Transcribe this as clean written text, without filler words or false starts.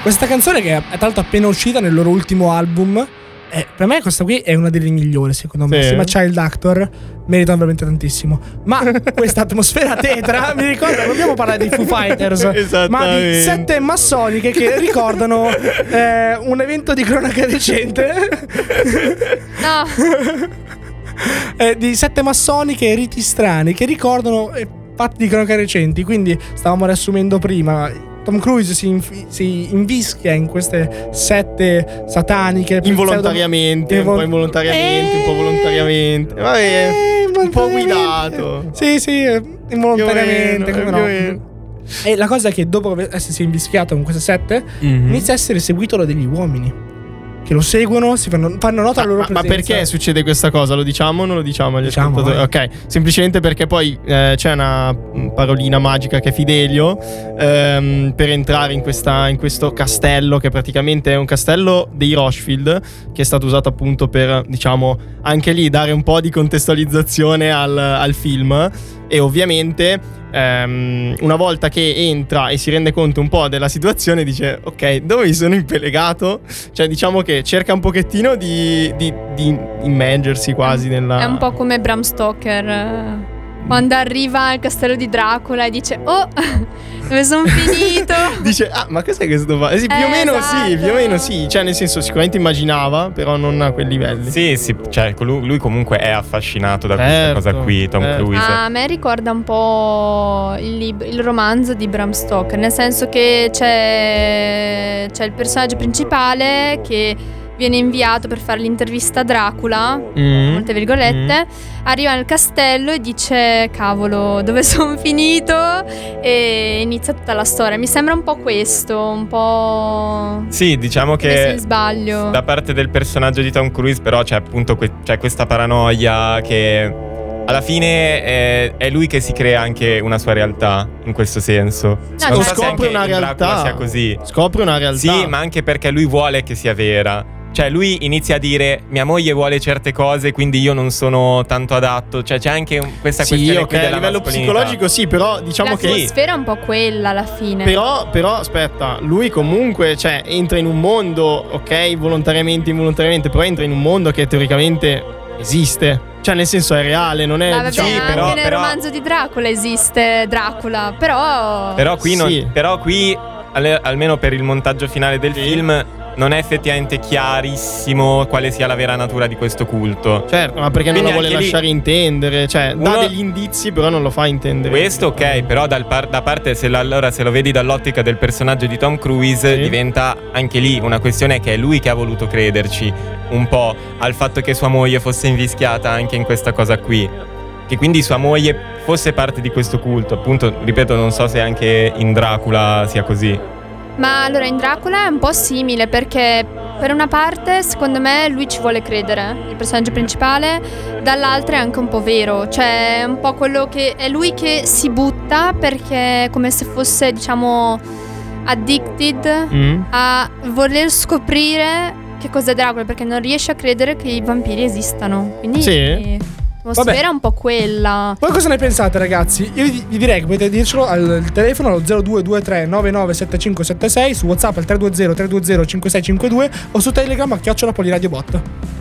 Questa canzone che è tra l'altro appena uscita nel loro ultimo album, per me questa qui è una delle migliori secondo me. Sì. Insieme a Child Actor meritano veramente tantissimo. Ma questa atmosfera tetra mi ricorda, non abbiamo parlato di Foo Fighters, ma di 7 massoniche che ricordano un evento di cronaca recente. No. Di 7 massoniche e riti strani che ricordano fatti di cronaca recenti. Quindi stavamo riassumendo prima, Tom Cruise si invischia in queste 7 sataniche involontariamente, un po' involontariamente, un po' volontariamente. Vabbè, un po' guidato. Sì, involontariamente, più o come meno. no. E la cosa è che dopo essersi invischiato con queste 7 inizia a essere seguito da degli uomini che lo seguono, fanno nota alla loro presenza. Ma perché succede questa cosa? Lo diciamo o non lo diciamo agli Diciamo, ascoltatori? Ok, semplicemente perché poi c'è una parolina magica che è Fidelio per entrare in questo castello, che praticamente è un castello dei Rothschild, che è stato usato appunto per, diciamo, anche lì dare un po' di contestualizzazione al film. E ovviamente una volta che entra e si rende conto un po' della situazione, dice: ok, dove mi sono impelegato? Cioè, diciamo che cerca un pochettino di immergersi quasi nella... È un po' come Bram Stoker quando arriva al castello di Dracula e dice: oh, dove sono finito? Dice: ah, ma cos'è che sto facendo? Sì, più o meno esatto. sì, più o meno sì. Cioè, nel senso, sicuramente immaginava, però non a quei livelli. Sì, cioè lui comunque è affascinato da questa cosa qui, Tom Cruise. A me ricorda un po' il romanzo di Bram Stoker, nel senso che c'è il personaggio principale che viene inviato per fare l'intervista a Dracula, molte virgolette, arriva nel castello e dice: cavolo, dove sono finito? E inizia tutta la storia. Mi sembra un po' questo, un po'... Sì, diciamo se che mi sbaglio. da parte del personaggio di Tom Cruise però c'è appunto c'è questa paranoia che alla fine è lui che si crea anche una sua realtà, in questo senso. No, Non so se scopre anche una in Dracula realtà. sia così. Scopre una realtà. Sì, ma anche perché lui vuole che sia vera. Cioè lui inizia a dire: mia moglie vuole certe cose, quindi io non sono tanto adatto. Cioè c'è anche questa questione qui a della livello mascolinità. psicologico sì, però diciamo che... L'atmosfera è un po' quella alla fine. Però aspetta, lui comunque, cioè, entra in un mondo, ok, volontariamente, involontariamente, però entra in un mondo che teoricamente esiste. Cioè, nel senso, è reale, non è... Vabbè, Sì, anche però- nel romanzo di Dracula esiste Dracula, però... Però qui, Sì. però qui almeno per il montaggio finale del film, non è effettivamente chiarissimo quale sia la vera natura di questo culto. Certo, ma perché non Quindi lo vuole anche lì- lasciare intendere. Cioè, dà Uno- degli indizi, però non lo fa intendere. Questo ok, però da parte allora se lo vedi dall'ottica del personaggio di Tom Cruise, Sì. diventa anche lì una questione che è lui che ha voluto crederci un po' al fatto che sua moglie fosse invischiata anche in questa cosa qui, che quindi sua moglie fosse parte di questo culto. Appunto, ripeto, non so se anche in Dracula sia così. Ma allora in Dracula è un po' simile, perché per una parte secondo me lui ci vuole credere, il personaggio principale, dall'altra è anche un po' vero, cioè è un po' quello che è lui che si butta perché è come se fosse, diciamo, addicted a voler scoprire che cos'è Dracula, perché non riesce a credere che i vampiri esistano. Quindi Sì. l'atmosfera è un po' quella. Voi cosa ne pensate, ragazzi? Io vi direi che potete dircelo al telefono allo 0223 997576, su WhatsApp al 320 320 5652 o su Telegram a @Poliradiobot.